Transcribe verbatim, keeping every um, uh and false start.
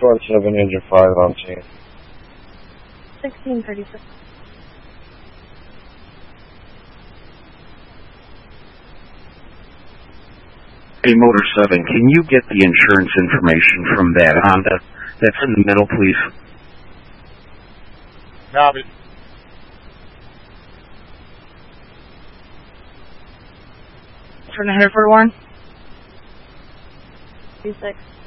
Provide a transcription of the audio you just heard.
Squad seven, engine five on scene. sixteen thirty-six. Hey, Motor seven, can you get the insurance information from that Honda that's in the middle, please? Copy. Turn the header for one. two six.